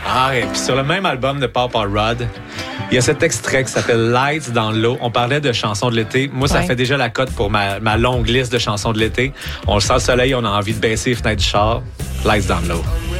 Ah, et puis sur le même album de Papa Rod, il y a cet extrait qui s'appelle Lights dans l'eau. On parlait de chansons de l'été. Moi, ça fait déjà la cote pour ma longue liste de chansons de l'été. On le sent le soleil, on a envie de baisser les fenêtres du char. Lights dans l'eau.